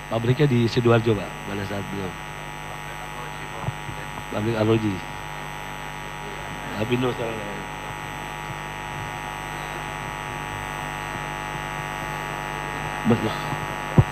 pabriknya di Sidoarjo Pak, pada saat beliau. Pabrik arloji. Apindo sekarang. Betul.